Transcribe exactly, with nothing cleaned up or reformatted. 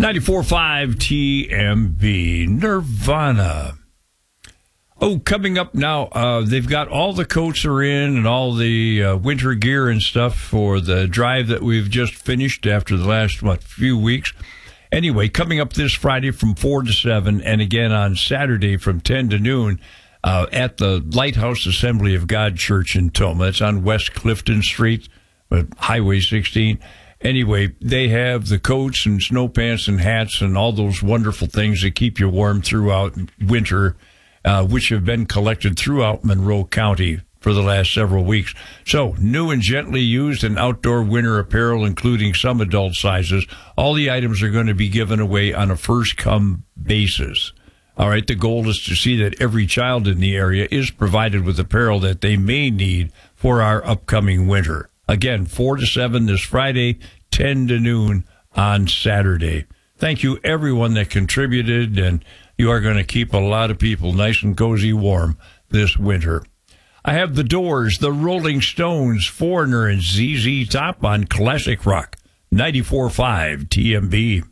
ninety-four point five T M B, Nirvana. Oh, coming up now, uh, they've got all the coats are in and all the uh, winter gear and stuff for the drive that we've just finished after the last, what, few weeks. Anyway, coming up this Friday from four to seven, and again on Saturday from ten to noon uh, at the Lighthouse Assembly of God Church in Toma. It's on West Clifton Street, uh, Highway sixteen. Anyway, they have the coats and snow pants and hats and all those wonderful things that keep you warm throughout winter, uh, which have been collected throughout Monroe County for the last several weeks. So, new and gently used and outdoor winter apparel, including some adult sizes. All the items are going to be given away on a first-come basis. All right, the goal is to see that every child in the area is provided with apparel that they may need for our upcoming winter. Again, four to seven this Friday, ten to noon on Saturday. Thank you, everyone that contributed, and you are going to keep a lot of people nice and cozy warm this winter. I have The Doors, The Rolling Stones, Foreigner, and Z Z Top on Classic Rock, ninety-four point five T M B.